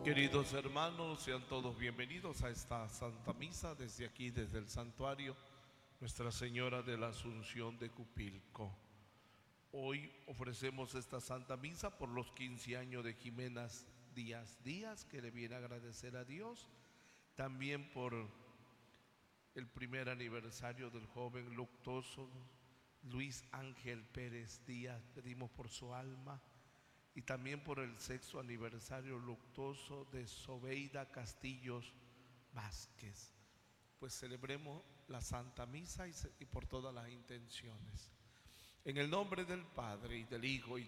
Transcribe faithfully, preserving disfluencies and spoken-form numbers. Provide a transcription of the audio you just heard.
Queridos hermanos, sean todos bienvenidos a esta Santa Misa desde aquí, desde el Santuario Nuestra Señora de la Asunción de Cupilco. Hoy ofrecemos esta Santa Misa por los quince años de Jimena Díaz Díaz, que le viene a agradecer a Dios. También por el primer aniversario del joven luctuoso Luis Ángel Pérez Díaz, pedimos por su alma. Y también por el sexto aniversario luctuoso de Sobeida Castillos Vázquez. Pues celebremos la Santa Misa y, y por todas las intenciones. En el nombre del Padre, y del Hijo, y